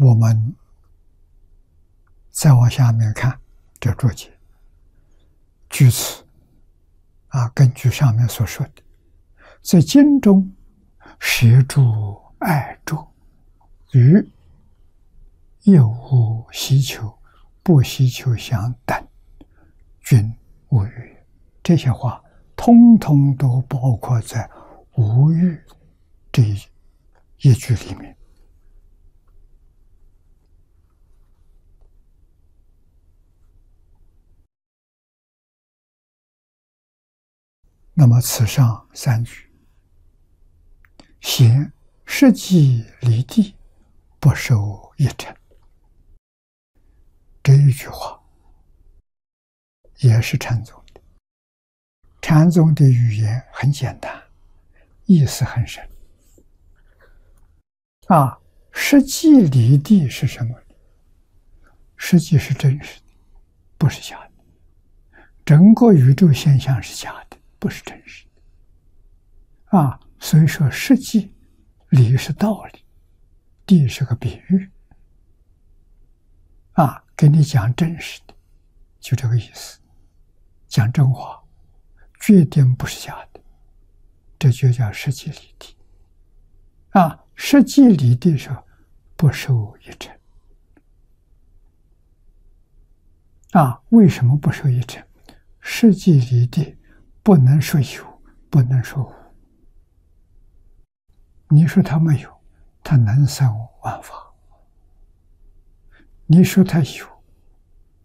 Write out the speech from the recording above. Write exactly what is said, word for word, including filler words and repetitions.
我们再往下面看这注解，据此啊，根据上面所说的，在经中摄诸爱著，与业无希求，不希求相等，均无欲。这些话通通都包括在无欲这一句里面。那么此上三句，贤实际离地，不受一尘。这一句话也是禅宗的。禅宗的语言很简单，意思很深。啊，实际离地是什么？实际是真实的，不是假的。整个宇宙现象是假的，不是真实的。啊，所以说实际理是道理，地是个比喻。啊，跟你讲真实的，就这个意思。讲真话，决定不是假的，这就叫实际离地。啊，实际离地时不受一尘。啊，为什么不受一尘？实际离地不能说有，不能说无。你说它没有，它能生万法；你说它有，